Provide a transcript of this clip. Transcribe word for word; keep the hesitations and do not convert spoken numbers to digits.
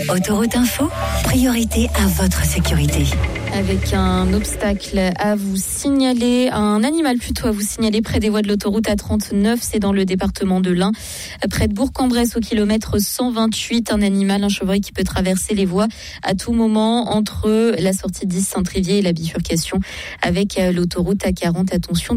Autoroute Info, priorité à votre sécurité. Avec un obstacle à vous signaler, un animal plutôt à vous signaler près des voies de l'autoroute A trente-neuf, c'est dans le département de l'Ain, près de Bourg-en-Bresse au kilomètre cent vingt-huit, un animal, un chevreuil qui peut traverser les voies à tout moment entre la sortie dix Saint-Trivier et la bifurcation avec l'autoroute A quarante. Attention.